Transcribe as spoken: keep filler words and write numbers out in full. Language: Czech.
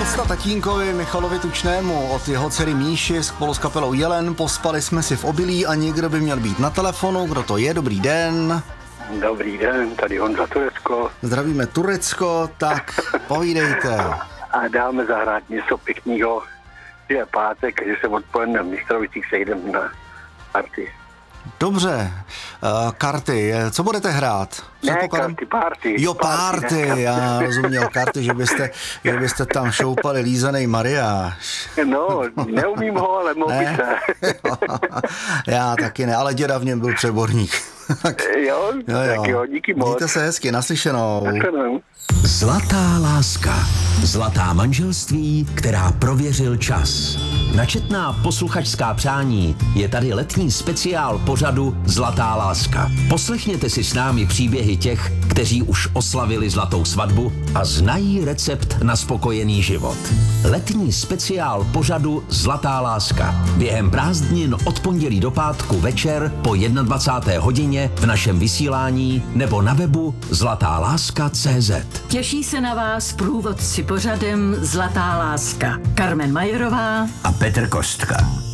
Úcta tatínkovi Michalovi Tučnému od jeho dcery Míši spolu s kapelou Jelen. Pospali jsme si v obilí a někdo by měl být na telefonu. Kdo to je? Dobrý den. Dobrý den, tady Honza Turecko. Zdravíme Turecko, tak povídejte. A dáme zahrát něco pěkného. Je pátek, že se odpoledne v Mistrovicích sejdem na party. Dobře, uh, karty, co budete hrát? Ne, karty, party. Jo, party, party já rozuměl karty, že byste, že byste tam šoupali lízanej Mariáš. No, neumím ho, ale mohl by se. Já taky ne, ale děda v něm byl přeborník. tak, jo, jo, tak jo, díky moc. Mějte se hezky, naslyšenou. Naslyšenou. Zlatá láska. Zlatá manželství, která prověřil čas. Načetná posluchačská přání je tady letní speciál pořadu Zlatá láska. Poslechněte si s námi příběhy těch, kteří už oslavili zlatou svatbu a znají recept na spokojený život. Letní speciál pořadu Zlatá láska. Během prázdnin od pondělí do pátku večer po dvacáté jedné hodině v našem vysílání nebo na webu zlatá láska tečka cé zet. Těší se na vás průvodci pořadem Zlatá láska. Carmen Majerová a Petr Kostka.